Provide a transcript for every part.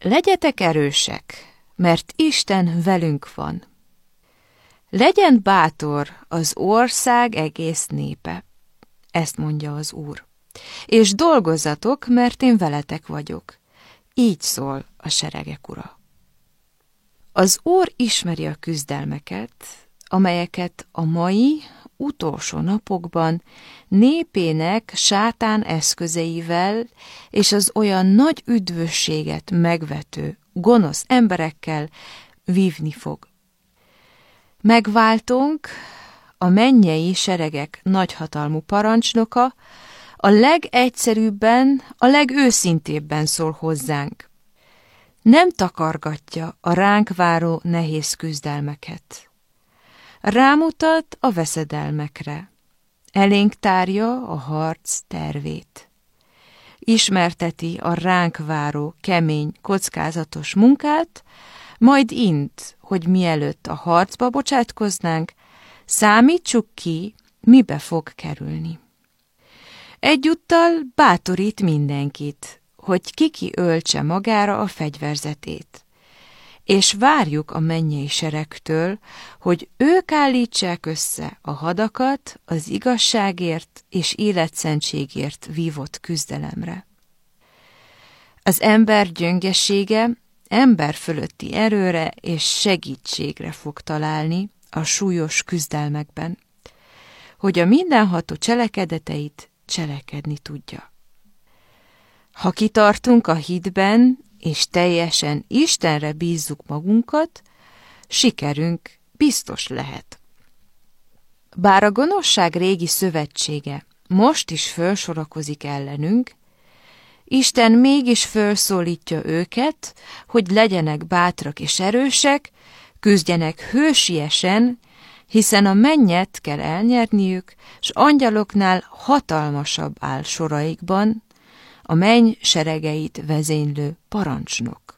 Legyetek erősek, mert Isten velünk van. Legyen bátor az ország egész népe, ezt mondja az Úr. És dolgozzatok, mert én veletek vagyok. Így szól a seregek Ura. Az Úr ismeri a küzdelmeket, amelyeket a mai, utolsó napokban népének sátán eszközeivel és az olyan nagy üdvösséget megvető, gonosz emberekkel vívni fog. Megváltónk, a mennyei seregek nagyhatalmú parancsnoka, a legegyszerűbben, a legőszintébben szól hozzánk. Nem takargatja a ránk váró nehéz küzdelmeket. Rámutat a veszedelmekre. Elénk tárja a harc tervét. Ismerteti a ránk váró kemény, kockázatos munkát, majd int, hogy mielőtt a harcba bocsátkoznánk, számítsuk ki, mibe fog kerülni. Egyúttal bátorít mindenkit, hogy ki öltse magára a fegyverzetét, és várjuk a mennyei seregtől, hogy ők állítsák össze a hadakat az igazságért és életszentségért vívott küzdelemre. Az ember gyöngesége ember fölötti erőre és segítségre fog találni a súlyos küzdelmekben, hogy a mindenható cselekedeteit cselekedni tudja. Ha kitartunk a hitben, és teljesen Istenre bízzuk magunkat, sikerünk biztos lehet. Bár a gonoszság régi szövetsége most is felsorakozik ellenünk, Isten mégis felszólítja őket, hogy legyenek bátrak és erősek, küzdjenek hősiesen, hiszen a mennyet kell elnyerniük, s angyaloknál hatalmasabb áll soraikban, a menny seregeit vezénylő parancsnok.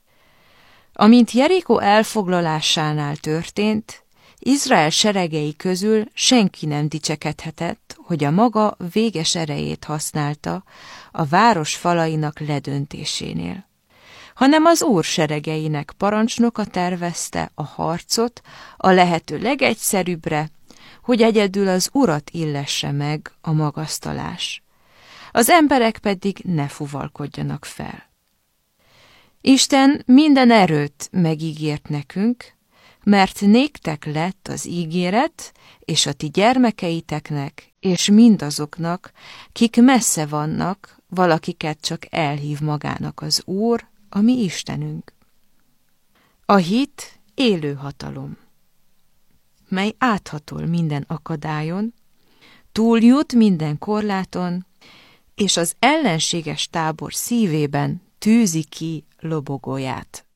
Amint Jerikó elfoglalásánál történt, Izrael seregei közül senki nem dicsekedhetett, hogy a maga véges erejét használta a város falainak ledöntésénél, hanem az Úr seregeinek parancsnoka tervezte a harcot a lehető legegyszerűbbre, hogy egyedül az Urat illesse meg a magasztalás. Az emberek pedig ne fuvalkodjanak fel. Isten minden erőt megígért nekünk, mert néktek lett az ígéret, és a ti gyermekeiteknek, és mindazoknak, kik messze vannak, valakiket csak elhív magának az Úr, a mi Istenünk. A hit élő hatalom, mely áthatol minden akadályon, túljut minden korláton, és az ellenséges tábor szívében tűzi ki lobogóját.